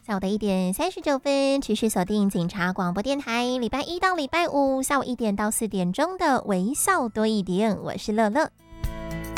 下午的1:39，持续锁定警察广播电台，礼拜一到礼拜五下午1点到4点钟的微笑多一点，我是乐乐。